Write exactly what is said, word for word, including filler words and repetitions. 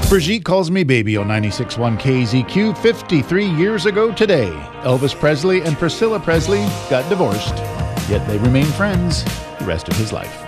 Brigitte Calls Me Baby on ninety-six point one K Z Q. fifty-three years ago today, Elvis Presley and Priscilla Presley got divorced, yet they remain friends the rest of his life.